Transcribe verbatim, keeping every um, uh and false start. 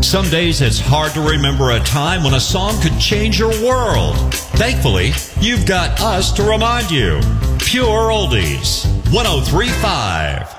Some days it's hard to remember a time when a song could change your world. Thankfully, you've got us to remind you. Pure Oldies, one oh three point five.